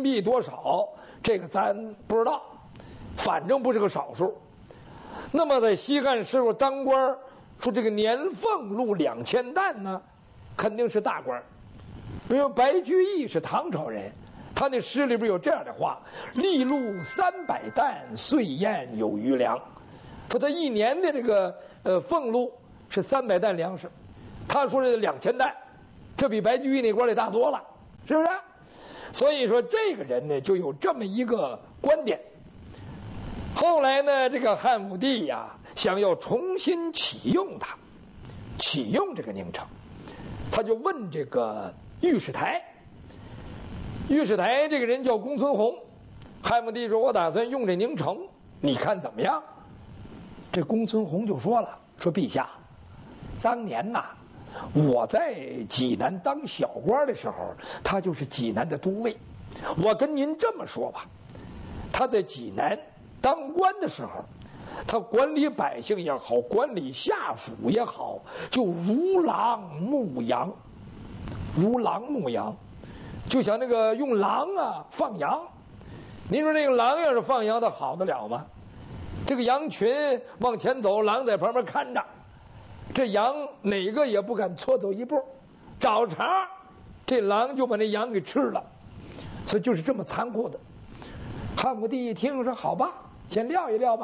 民币多少，这个咱不知道，反正不是个少数。那么在西汉时候当官，说这个年俸禄2000担呢，肯定是大官。因为白居易是唐朝人，他那诗里边有这样的话：利禄300担，岁宴有余粮。说他一年的这个俸禄是300担粮食，他说是2000担，这比白居易那官得大多了，是不是？所以说这个人呢就有这么一个观点。后来呢，这个汉武帝呀想要重新启用他，启用这个宁城，他就问这个御史台。御史台这个人叫公孙弘，汉武帝说：“我打算用这宁城，你看怎么样？”这公孙弘就说了：“说陛下，当年呐，我在济南当小官的时候，他就是济南的都尉。我跟您这么说吧，他在济南当官的时候，他管理百姓也好，管理下属也好，就如狼牧羊，如狼牧羊，就像那个用狼啊放羊。您说这个狼要是放羊，它好得了吗？这个羊群往前走，狼在旁边看着，这羊哪个也不敢错走一步，找茬这狼就把那羊给吃了，所以就是这么残酷的。汉武帝一听说好吧，先撂一撂吧，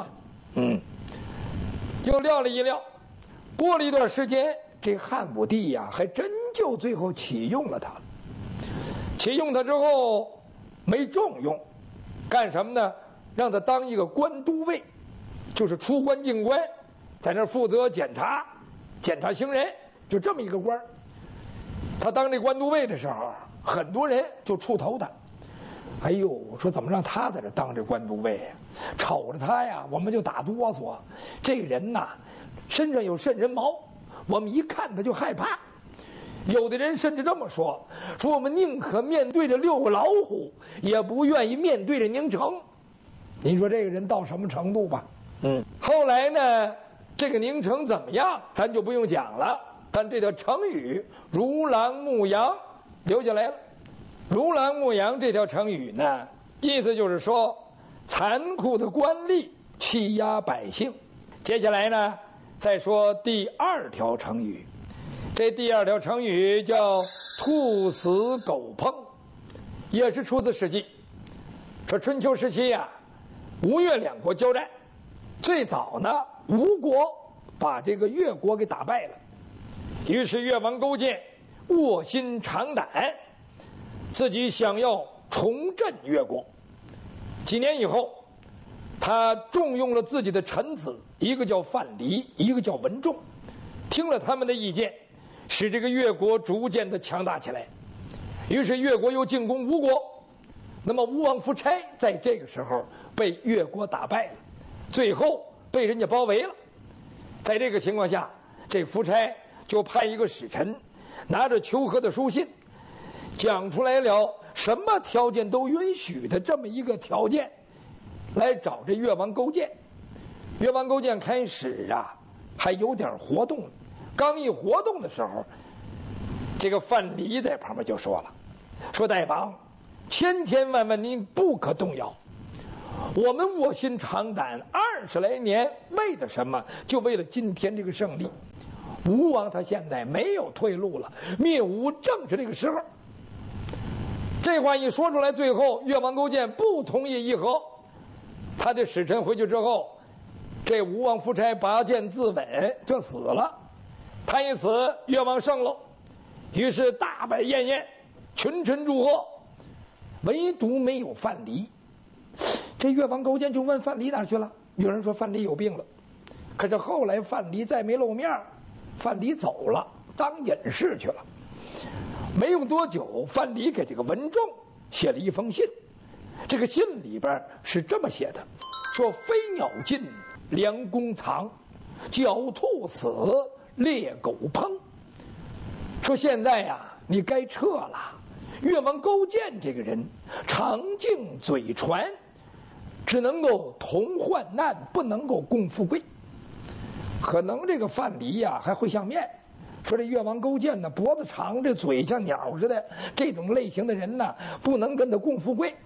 就撂了一撂。过了一段时间，这汉武帝呀还真就最后启用了他。启用他之后没重用，干什么呢？让他当一个官都尉，就是出关进关，在那负责检查行人，就这么一个官。他当这官都尉的时候，很多人就触头他。哎呦，说怎么让他在这当这官都尉呀？瞅着他呀，我们就打哆嗦。这个人呐，身上有渗人毛，我们一看他就害怕。有的人甚至这么说：说我们宁可面对着6个老虎，也不愿意面对着宁城。您说这个人到什么程度吧？后来呢，这个宁城怎么样，咱就不用讲了。但这条成语“如狼牧羊”留下来了。如狼牧羊这条成语呢，意思就是说残酷的官吏欺压百姓。接下来呢，再说第2条成语。这第2条成语叫兔死狗烹，也是出自《史记》。说春秋时期呀，吴越2国交战，最早呢，吴国把这个越国给打败了，于是越王勾践卧薪尝胆，自己想要重振越国。几年以后，他重用了自己的臣子，一个叫范蠡，一个叫文仲，听了他们的意见，使这个越国逐渐的强大起来。于是越国又进攻吴国，那么吴王夫差在这个时候被越国打败了，最后被人家包围了。在这个情况下，这夫差就派一个使臣，拿着求和的书信，讲出来了什么条件都允许的这么一个条件，来找这越王勾践。越王勾践开始啊还有点活动，刚一活动的时候，这个范蠡在旁边就说了：说大王，千千万万您不可动摇，我们卧薪尝胆20来年，为的什么？就为了今天这个胜利。吴王他现在没有退路了，灭吴正是这个时候。这话一说出来，最后越王勾践不同意议和。他的使臣回去之后，这吴王夫差拔剑自刎，就死了。他一死，越王胜了，于是大摆宴宴，群臣祝贺，唯独没有范蠡。这越王勾践就问范蠡哪去了？有人说范蠡有病了。可是后来范蠡再没露面，范蠡走了，当隐士去了。没用多久，范蠡给这个文仲写了一封信。这个信里边是这么写的：说飞鸟尽，良弓藏；狡兔死，猎狗烹。说现在呀，你该撤了。越王勾践这个人常敬嘴传，只能够同患难，不能够共富贵。可能这个范蠡呀还会相面，说这越王勾践呢脖子长，这嘴像鸟似的，这种类型的人呢不能跟他共富贵。